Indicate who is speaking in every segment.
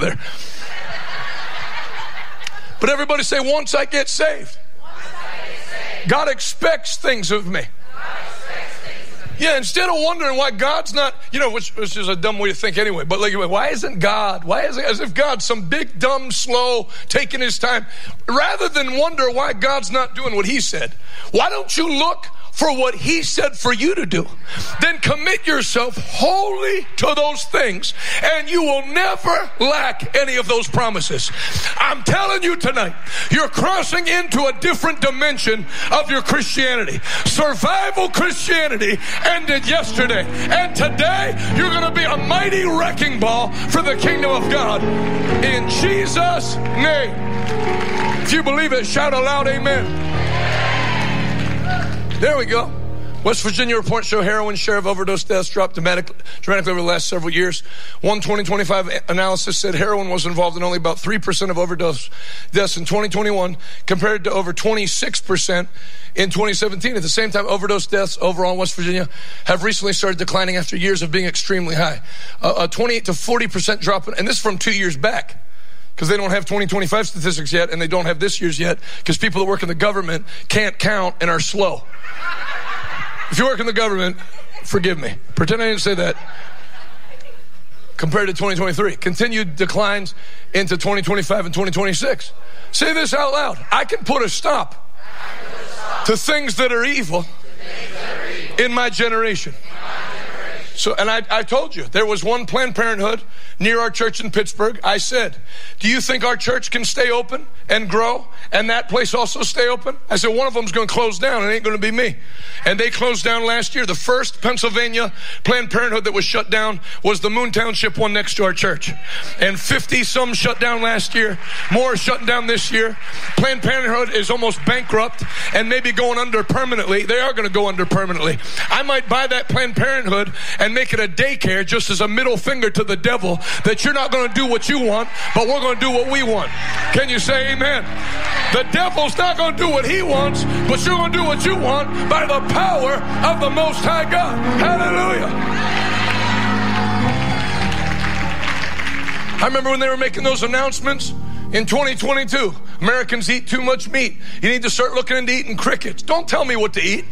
Speaker 1: there. But everybody say, once I get saved, God expects things of me. Yeah, instead of wondering why God's not, which is a dumb way to think anyway, but like, why isn't God? Why is it as if God's some big, dumb, slow, taking his time? Rather than wonder why God's not doing what he said, why don't you look for what he said for you to do? Then commit yourself wholly to those things, and you will never lack any of those promises. I'm telling you tonight, you're crossing into a different dimension of your Christianity. Survival Christianity ended yesterday, and today you're going to be a mighty wrecking ball for the kingdom of God. In Jesus' name. If you believe it, shout aloud, amen. There we go. West Virginia reports show heroin share of overdose deaths dropped dramatically over the last several years. One 2025 analysis said heroin was involved in only about 3% of overdose deaths in 2021 compared to over 26% in 2017. At the same time, overdose deaths overall in West Virginia have recently started declining after years of being extremely high. A 28 to 40% drop, and this is from 2 years back. Because they don't have 2025 statistics yet, and they don't have this year's yet, because people that work in the government can't count and are slow. If you work in the government, forgive me. Pretend I didn't say that. Compared to 2023. Continued declines into 2025 and 2026. Say this out loud. I can put a stop to things that are evil in my generation. So, and I told you, there was one Planned Parenthood near our church in Pittsburgh. I said, do you think our church can stay open and grow and that place also stay open? I said, one of them's going to close down. It ain't going to be me. And they closed down last year. The first Pennsylvania Planned Parenthood that was shut down was the Moon Township one next to our church. And 50 some shut down last year. More shutting down this year. Planned Parenthood is almost bankrupt and maybe going under permanently. They are going to go under permanently. I might buy that Planned Parenthood and make it a daycare just as a middle finger to the devil that you're not going to do what you want, but we're going to do what we want. Can you say amen? The devil's not going to do what he wants, but you're going to do what you want by the power of the Most High God. Hallelujah. I remember when they were making those announcements in 2022. Americans eat too much meat. You need to start looking into eating crickets. Don't tell me what to eat.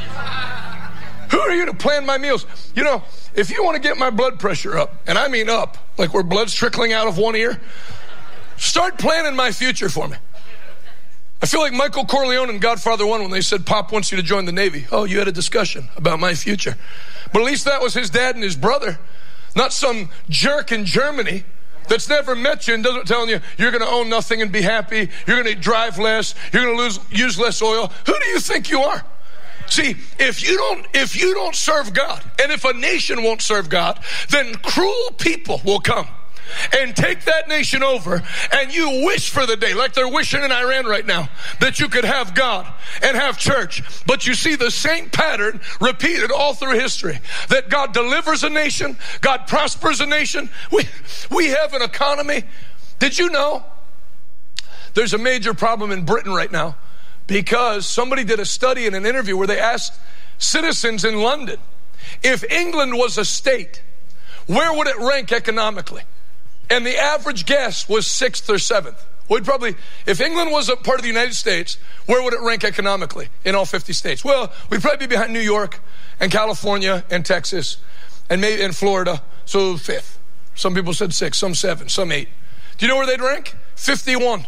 Speaker 1: Who are you to plan my meals? If you want to get my blood pressure up, and I mean up, like where blood's trickling out of one ear, start planning my future for me. I feel like Michael Corleone in Godfather 1 when they said, Pop wants you to join the Navy. Oh, you had a discussion about my future. But at least that was his dad and his brother, not some jerk in Germany that's never met you and doesn't tell you you're going to own nothing and be happy, you're going to drive less, you're going to use less oil. Who do you think you are? See, if you don't serve God, and if a nation won't serve God, then cruel people will come and take that nation over, and you wish for the day, like they're wishing in Iran right now, that you could have God and have church. But you see the same pattern repeated all through history, that God delivers a nation, God prospers a nation. We have an economy. Did you know there's a major problem in Britain right now? Because somebody did a study in an interview where they asked citizens in London, if England was a state, where would it rank economically? And the average guess was 6th or 7th. We'd probably, if England was a part of the United States, where would it rank economically in all 50 states? Well, we'd probably be behind New York and California and Texas and maybe in Florida. So 5th. Some people said 6, some 7, some 8. Do you know where they'd rank? 51.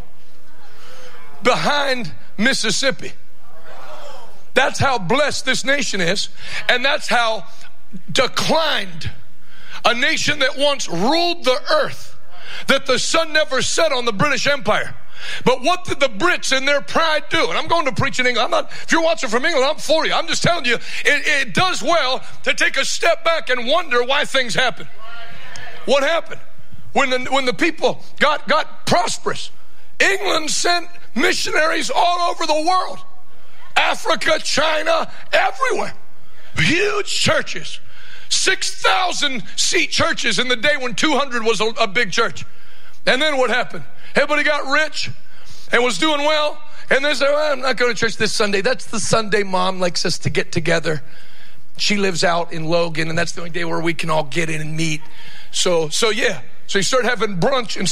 Speaker 1: Behind Mississippi. That's how blessed this nation is, and that's how declined a nation that once ruled the earth, that the sun never set on the British Empire. But what did the Brits in their pride do? And I'm going to preach in England. If you're watching from England, I'm for you. I'm just telling you, it does well to take a step back and wonder why things happen. What happened? When the people got prosperous, England sent missionaries all over the world. Africa, China, everywhere. Huge churches. 6,000 seat churches in the day when 200 was a big church. And then what happened? Everybody got rich and was doing well. And they said, well, I'm not going to church this Sunday. That's the Sunday Mom likes us to get together. She lives out in Logan, and that's the only day where we can all get in and meet. So you start having brunch and